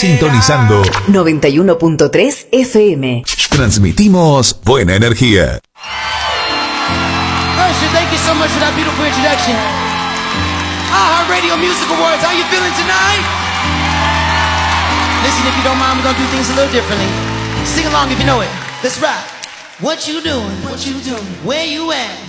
sintonizando 91.3 FM. Transmitimos buena energía. Usher, thank you so much for that beautiful introduction. iHeartRadio Music Awards, how you feeling tonight? Listen, if you don't mind, we're gonna do things a little differently. Sing along if you know it. Let's rap. What you doing? What you doing? Where you at?